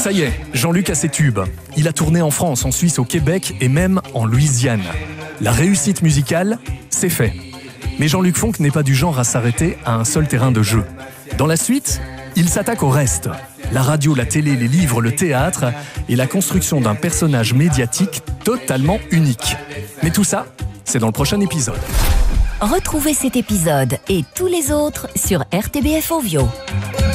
Ça y est, Jean-Luc a ses tubes. Il a tourné en France, en Suisse, au Québec et même en Louisiane. La réussite musicale, c'est fait. Mais Jean-Luc Fonck n'est pas du genre à s'arrêter à un seul terrain de jeu. Dans la suite, il s'attaque au reste. La radio, la télé, les livres, le théâtre et la construction d'un personnage médiatique totalement unique. Mais tout ça, c'est dans le prochain épisode. Retrouvez cet épisode et tous les autres sur RTBF Ovio.